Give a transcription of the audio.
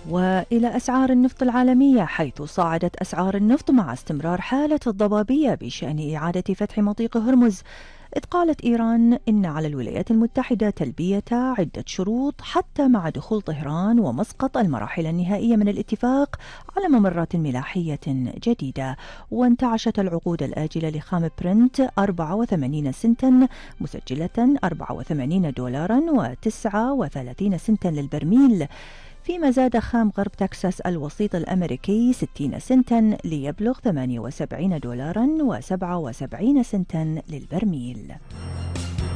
وإلى أسعار النفط العالمية، حيث صعدت أسعار النفط مع استمرار حالة الضبابية بشأن إعادة فتح مضيق هرمز، إذ قالت إيران إن على الولايات المتحدة تلبية عدة شروط حتى مع دخول طهران ومسقط المراحل النهائية من الاتفاق على ممرات ملاحية جديدة. وانتعشت العقود الآجلة لخام برنت 84 سنتا مسجلة 84 دولارا و39 سنتا للبرميل، فيما زاد خام غرب تكساس الوسيط الأمريكي 60 سنتا ليبلغ 78 دولارا و77 سنتا للبرميل.